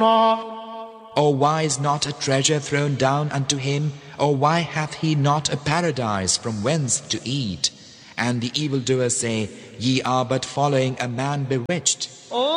مسرورا. Or why is not a treasure thrown down unto him? Or why hath he not a paradise from whence to eat? And the evildoers say, Ye are but following a man bewitched.